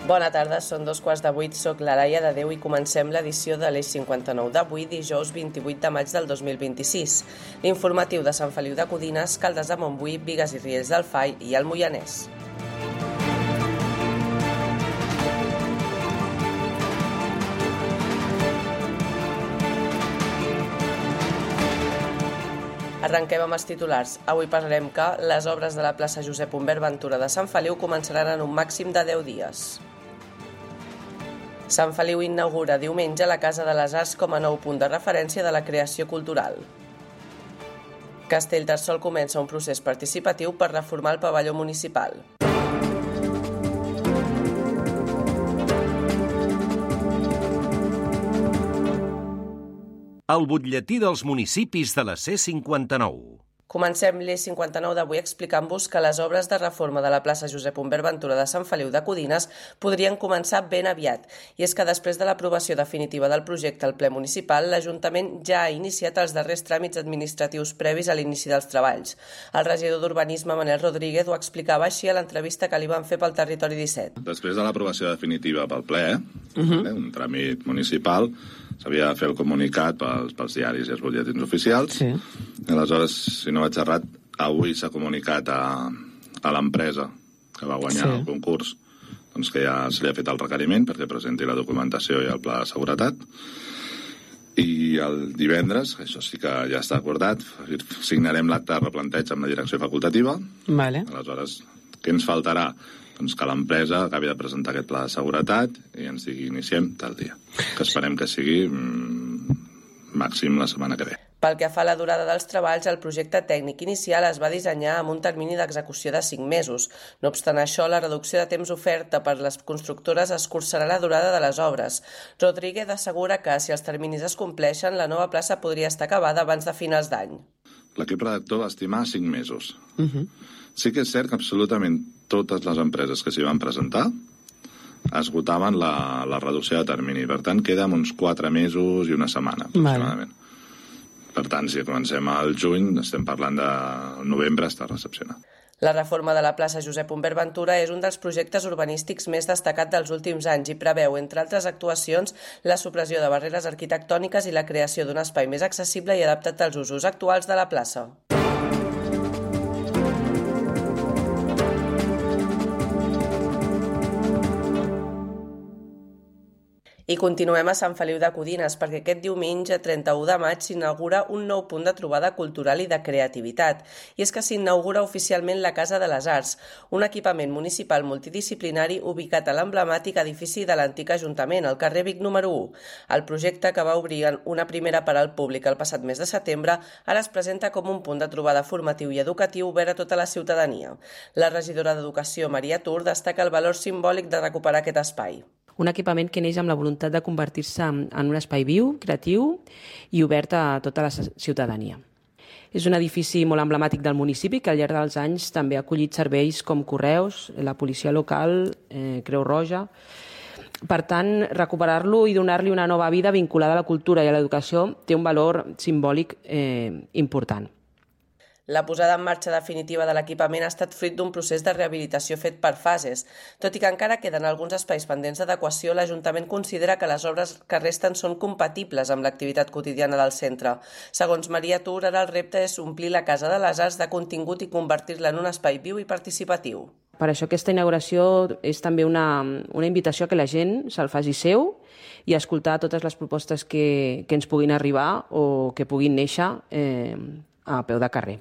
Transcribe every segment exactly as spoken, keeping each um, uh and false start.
Bona tarda, són dos quarts de vuit, soc la Laia de Déu i comencem l'edició de l'Eix cinquanta-nou d'avui, dijous vint-i-vuit de maig del dos mil vint-i-sis. L'informatiu de Sant Feliu de Codines, Caldes de Montbui, Bigues i Riells del Fai i el Moianès. Arrenquem amb els titulars. Avui parlarem que les obres de la plaça Josep Humbert Ventura de Sant Feliu començaran en un màxim de deu dies. Sant Feliu inaugura diumenge la Casa de les Arts com a nou punt de referència de la creació cultural. Castellterçol comença un procés participatiu per reformar el pavelló municipal. El butlletí dels municipis de la C cinquanta-nou. Comencem l'E cinquanta-nou d'avui explicant-vos que les obres de reforma de la plaça Josep Humbert Ventura de Sant Feliu de Codines podrien començar ben aviat. I és que després de l'aprovació definitiva del projecte al ple municipal, l'Ajuntament ja ha iniciat els darrers tràmits administratius previs a l'inici dels treballs. El regidor d'Urbanisme, Manel Rodríguez, ho explicava així a l'entrevista que li van fer pel Territori disset. Després de l'aprovació definitiva pel ple, uh-huh. eh, un tràmit municipal, s'havia de fer el comunicat pels, pels diaris i els butlletins oficials. Sí. Aleshores, si no vaig errat, avui s'ha comunicat a, a l'empresa que va guanyar sí. el concurs doncs que ja se li ha fet el requeriment perquè presenti la documentació i el pla de seguretat. I el divendres, això sí que ja està acordat, signarem l'acte de replanteig amb la direcció facultativa. Vale. Aleshores, què ens faltarà? Doncs que l'empresa acabi de presentar aquest pla de seguretat i ens digui iniciem tal dia. Que esperem que sigui mmm, màxim la setmana que ve. Pel que fa a la durada dels treballs, el projecte tècnic inicial es va dissenyar amb un termini d'execució de cinc mesos. No obstant això, la reducció de temps oferta per les constructores escurçarà la durada de les obres. Rodríguez assegura que, si els terminis es compleixen, la nova plaça podria estar acabada abans de finals d'any. L'equip redactor va estimar cinc mesos. Uh-huh. Sí que és cert que absolutament totes les empreses que s'hi van presentar esgotaven la, la reducció de termini. Per tant, queda uns quatre mesos i una setmana, aproximadament. Vale. Per tant, si comencem al juny, estem parlant de novembre, està recepcionat. La reforma de la plaça Josep Humbert Ventura és un dels projectes urbanístics més destacat dels últims anys i preveu, entre altres actuacions, la supressió de barreres arquitectòniques i la creació d'un espai més accessible i adaptat als usos actuals de la plaça. I continuem a Sant Feliu de Codines perquè aquest diumenge, trenta-u de maig, s'inaugura un nou punt de trobada cultural i de creativitat. I és que s'inaugura oficialment la Casa de les Arts, un equipament municipal multidisciplinari ubicat a l'emblemàtic edifici de l'antic Ajuntament, al carrer Vic número u. El projecte, que va obrir una primera part al públic el passat mes de setembre, ara es presenta com un punt de trobada formatiu i educatiu obert a tota la ciutadania. La regidora d'Educació, Maria Tur, destaca el valor simbòlic de recuperar aquest espai. Un equipament que neix amb la voluntat de convertir-se en un espai viu, creatiu i obert a tota la ciutadania. És un edifici molt emblemàtic del municipi que al llarg dels anys també ha acollit serveis com correus, la policia local, eh, Creu Roja. Per tant, recuperar-lo i donar-li una nova vida vinculada a la cultura i a l'educació té un valor simbòlic eh, important. La posada en marxa definitiva de l'equipament ha estat fruit d'un procés de rehabilitació fet per fases. Tot i que encara queden alguns espais pendents d'adequació, l'Ajuntament considera que les obres que resten són compatibles amb l'activitat quotidiana del centre. Segons Maria Tur, ara el repte és omplir la Casa de les Arts de contingut i convertir-la en un espai viu i participatiu. Per això aquesta inauguració és també una, una invitació a que la gent se'l faci seu i escoltar totes les propostes que, que ens puguin arribar o que puguin néixer eh, a peu de carrer.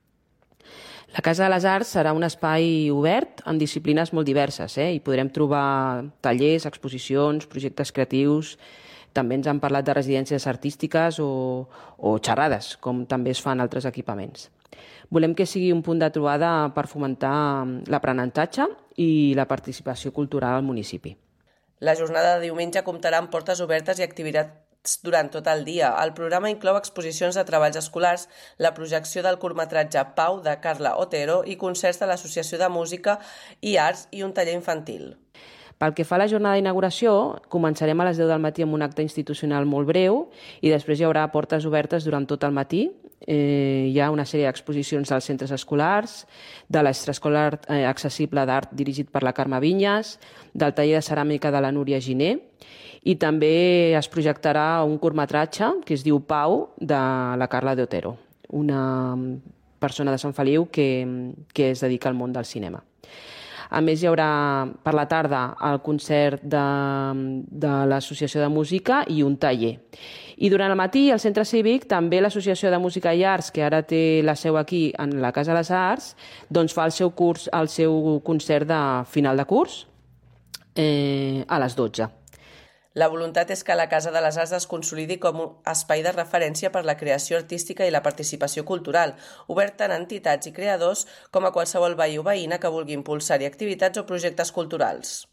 La Casa de les Arts serà un espai obert amb disciplines molt diverses eh? I podrem trobar tallers, exposicions, projectes creatius. També ens han parlat de residències artístiques o, o xerrades, com també es fan altres equipaments. Volem que sigui un punt de trobada per fomentar l'aprenentatge i la participació cultural al municipi. La jornada de diumenge comptarà amb portes obertes i activitats durant tot el dia. El programa inclou exposicions de treballs escolars, la projecció del curtmetratge Pau de Carla Otero i concerts de l'Associació de Música i Arts i un taller infantil. Pel que fa a la jornada d'inauguració, començarem a les deu del matí amb un acte institucional molt breu i després hi haurà portes obertes durant tot el matí Eh, hi ha una sèrie d'exposicions als centres escolars, de l'extraescolar eh, accessible d'art dirigit per la Carme Vinyes, del taller de ceràmica de la Núria Giner, i també es projectarà un curtmetratge que es diu Pau, de la Carla de Otero, una persona de Sant Feliu que, que es dedica al món del cinema. A més, hi haurà per la tarda el concert de, de l'Associació de Música i un taller. I durant el matí, al Centre Cívic, també l'Associació de Música i Arts, que ara té la seu aquí en la Casa de les Arts, doncs fa el seu, curs, el seu concert de final de curs eh, a les dotze. La voluntat és que la Casa de les Arts es consolidi com un espai de referència per la creació artística i la participació cultural, obert tant a entitats i creadors com a qualsevol veí o veïna que vulgui impulsar-hi activitats o projectes culturals.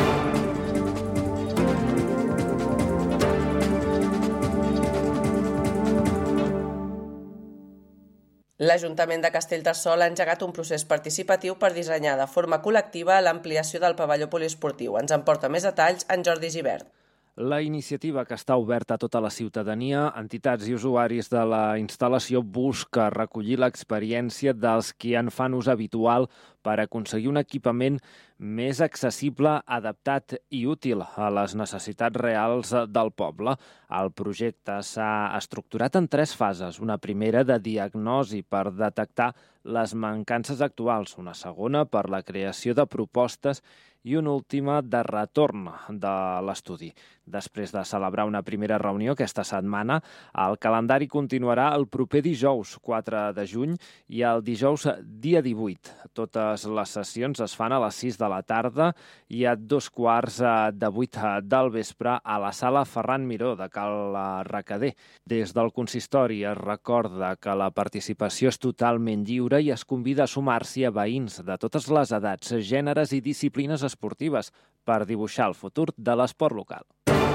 L'Ajuntament de Castellterçol ha engegat un procés participatiu per dissenyar de forma col·lectiva l'ampliació del pavelló poliesportiu. Ens en porta més detalls en Jordi Gibert. La iniciativa, que està oberta a tota la ciutadania, entitats i usuaris de la instal·lació, busca recollir l'experiència dels qui en fan ús habitual per aconseguir un equipament més accessible, adaptat i útil a les necessitats reals del poble. El projecte s'ha estructurat en tres fases. Una primera de diagnosi per detectar les mancances actuals, una segona per la creació de propostes i una última de retorn de l'estudi. Després de celebrar una primera reunió aquesta setmana, el calendari continuarà el proper dijous quatre de juny i el dijous dia divuit. Totes les sessions es fan a les sis de la tarda i a dos quarts de vuit del vespre a la sala Ferran Miró de Cal Recader. Des del consistori es recorda que la participació és totalment lliure i es convida a sumar-s'hi a veïns de totes les edats, gèneres i disciplines esportives per dibuixar el futur de l'esport local.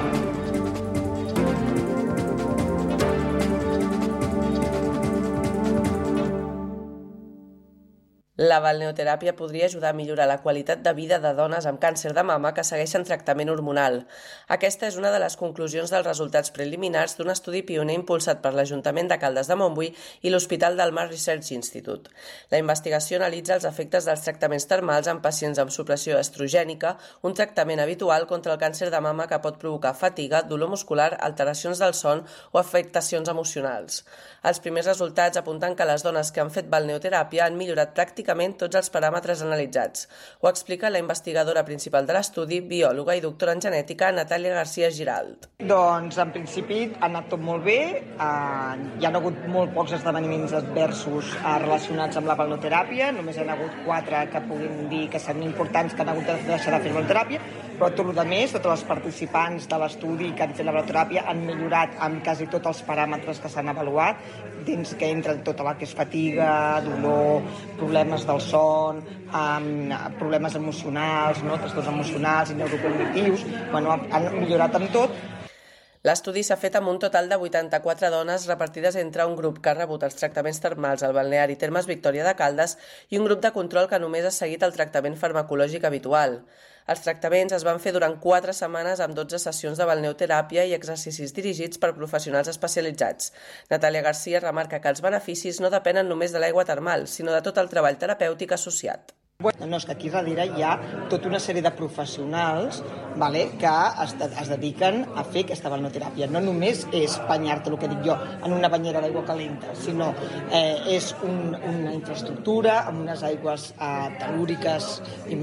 La balneoteràpia podria ajudar a millorar la qualitat de vida de dones amb càncer de mama que segueixen tractament hormonal. Aquesta és una de les conclusions dels resultats preliminars d'un estudi pioner impulsat per l'Ajuntament de Caldes de Montbui i l'Hospital del Mar Research Institute. La investigació analitza els efectes dels tractaments termals en pacients amb supressió estrogènica, un tractament habitual contra el càncer de mama que pot provocar fatiga, dolor muscular, alteracions del son o afectacions emocionals. Els primers resultats apunten que les dones que han fet balneoteràpia han millorat pràcticament tots els paràmetres analitzats. Ho explica la investigadora principal de l'estudi, biòloga i doctora en genètica, Natàlia García Giralt. Doncs, en principi, ha anat tot molt bé. Uh, hi ha hagut molt pocs esdeveniments adversos uh, relacionats amb la balneoteràpia. Només hi ha hagut quatre que puguin dir que són importants, que han hagut de deixar de fer balneoteràpia, però tot el més, tots els participants de l'estudi que han fet la balneoteràpia han millorat amb quasi tots els paràmetres que s'han avaluat, dins que entren tota la que és fatiga, dolor, problemes del son, um, problemes emocionals, no? trastorns emocionals i neurocognitius. Bueno, han millorat amb tot. L'estudi s'ha fet amb un total de vuitanta-quatre dones repartides entre un grup que ha rebut els tractaments termals al balneari Termes Victòria de Caldes i un grup de control que només ha seguit el tractament farmacològic habitual. Els tractaments es van fer durant quatre setmanes amb dotze sessions de balneoteràpia i exercicis dirigits per professionals especialitzats. Natàlia García remarca que els beneficis no depenen només de l'aigua termal, sinó de tot el treball terapèutic associat. Bueno, no, és que aquí darrere hi ha tota una sèrie de professionals, vale, que es, de, es dediquen a fer aquesta balneoteràpia. No només és banyar-te, el que dic jo, en una banyera d'aigua calenta, sinó eh, és un, una infraestructura amb unes aigües eh, telúriques i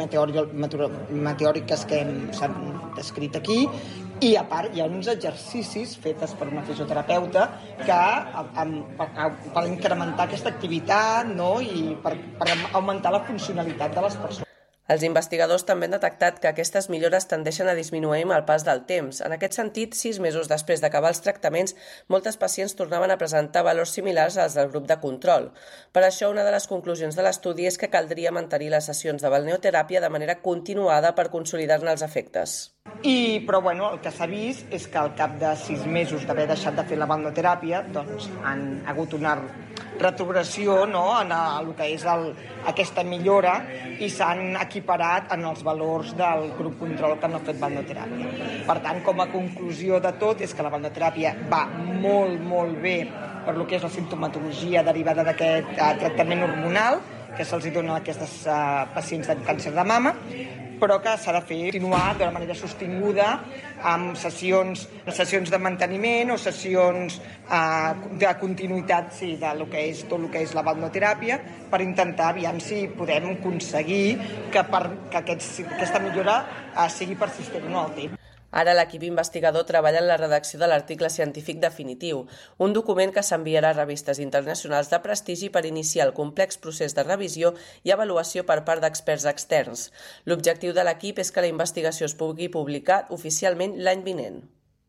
meteòriques que s'han descrit aquí, i a part hi ha uns exercicis fetes per una fisioterapeuta que per, per incrementar aquesta activitat, no? I per, per augmentar la funcionalitat de les persones. Els investigadors també han detectat que aquestes millores tendeixen a disminuir amb el pas del temps. En aquest sentit, sis mesos després d'acabar els tractaments, moltes pacients tornaven a presentar valors similars als del grup de control. Per això, una de les conclusions de l'estudi és que caldria mantenir les sessions de balneoteràpia de manera continuada per consolidar-ne els efectes. I, però bueno, el que s'ha vist és que al cap de sis mesos d'haver deixat de fer la balneoteràpia, doncs han hagut una retrogressió, no?, en el que és el, aquesta millora, i s'han equiparat en els valors del grup control que no ha fet balneoteràpia. Per tant, com a conclusió de tot, és que la balneoteràpia va molt, molt bé per lo que és la simptomatologia derivada d'aquest uh, tractament hormonal que se'ls dona a aquestes uh, pacients de càncer de mama, però que s'ha de fer continuar d'una manera sostinguda amb sessions, sessions de manteniment o sessions eh, de continuïtat sí, de lo que és, tot el que és la balneoteràpia per intentar aviam si podem aconseguir que, per, que aquests, aquesta millora eh, sigui persistent en el temps. Ara l'equip investigador treballa en la redacció de l'article científic definitiu, un document que s'enviarà a revistes internacionals de prestigi per iniciar el complex procés de revisió i avaluació per part d'experts externs. L'objectiu de l'equip és que la investigació es pugui publicar oficialment l'any vinent.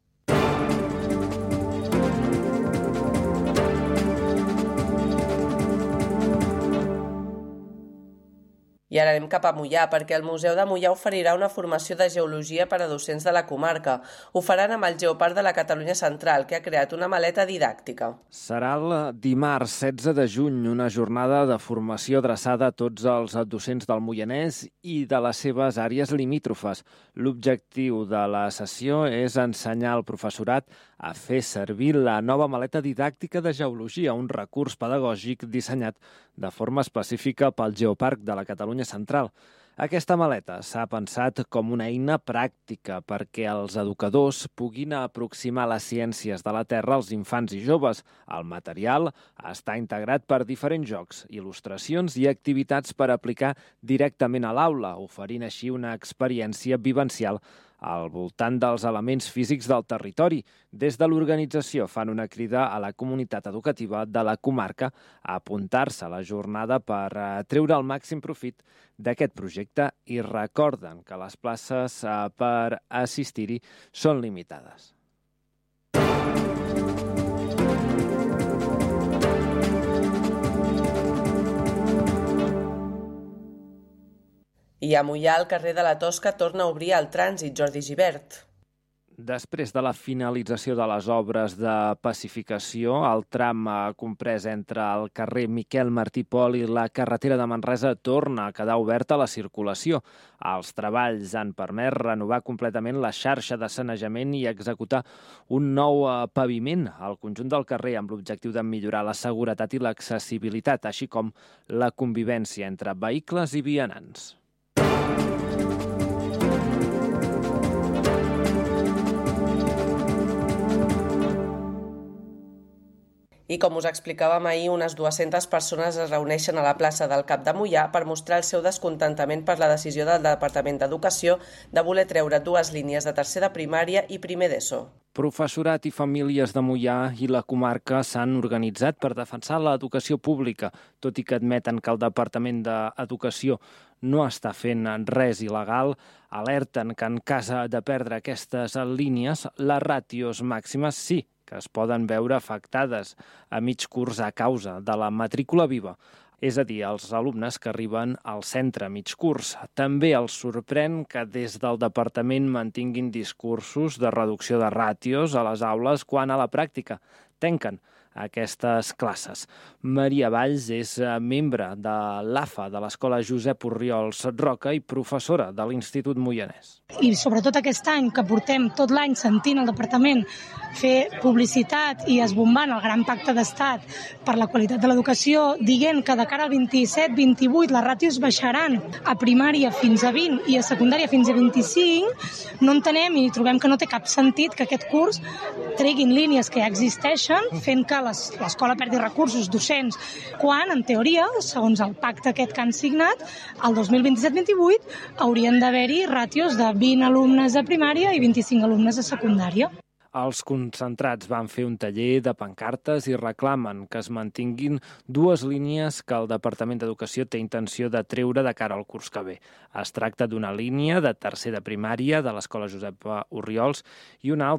I ara anem cap a Moià, perquè el Museu de Moià oferirà una formació de geologia per a docents de la comarca. Ho faran amb el Geoparc de la Catalunya Central, que ha creat una maleta didàctica. Serà el dimarts setze de juny, una jornada de formació adreçada a tots els docents del Moianès i de les seves àrees limítrofes. L'objectiu de la sessió és ensenyar al professorat a fer servir la nova maleta didàctica de geologia, un recurs pedagògic dissenyat de forma específica pel Geoparc de la Catalunya Central. Aquesta maleta s'ha pensat com una eina pràctica perquè els educadors puguin aproximar les ciències de la Terra als infants i joves. El material està integrat per diferents jocs, il·lustracions i activitats per aplicar directament a l'aula, oferint així una experiència vivencial al voltant dels elements físics del territori. Des de l'organització fan una crida a la comunitat educativa de la comarca a apuntar-se a la jornada per treure el màxim profit d'aquest projecte i recorden que les places per assistir-hi són limitades. I a Moià, el carrer de la Tosca torna a obrir el trànsit Jordi Gibert. Després de la finalització de les obres de pacificació, el tram comprès entre el carrer Miquel Martí Pol i la carretera de Manresa torna a quedar obert a la circulació. Els treballs han permès renovar completament la xarxa de sanejament i executar un nou paviment al conjunt del carrer amb l'objectiu de millorar la seguretat i l'accessibilitat, així com la convivència entre vehicles i vianants. I com us explicàvem ahir, unes dues-centes persones es reuneixen a la plaça del Cap de Moià per mostrar el seu descontentament per la decisió del Departament d'Educació de voler treure dues línies de tercer de primària i primer d'ESO. Professorat i famílies de Moià i la comarca s'han organitzat per defensar l'educació pública, tot i que admeten que el Departament d'Educació no està fent res il·legal, alerten que en cas de perdre aquestes línies, les ràtios màximes sí que es poden veure afectades a mig curs a causa de la matrícula viva, és a dir, els alumnes que arriben al centre a mig curs. També els sorprèn que des del departament mantinguin discursos de reducció de ràtios a les aules quan a la pràctica tanquen aquestes classes. Maria Valls és membre de l'A F A de l'Escola Josep Orriols Roca i professora de l'Institut Moianès. I sobretot aquest any que portem tot l'any sentint el departament fer publicitat i esbombant el gran pacte d'estat per la qualitat de l'educació, dient que de cara al vint-i-set vint-i-vuit les ràtios baixaran a primària fins a vint i a secundària fins a vint-i-cinc, no entenem i trobem que no té cap sentit que aquest curs treguin línies que ja existeixen, fent que l'escola perdi recursos docents, quan, en teoria, segons el pacte aquest que han signat, el dos mil vint-i-set vint-i-vuit haurien d'haver-hi ràtios de vint alumnes a primària i vint-i-cinc alumnes a secundària. Els concentrats van fer un taller de pancartes i reclamen que es mantinguin dues línies que el Departament d'Educació té intenció de treure de cara al curs que ve. Es tracta d'una línia de tercer de primària de l'Escola Josep Orriols i una altra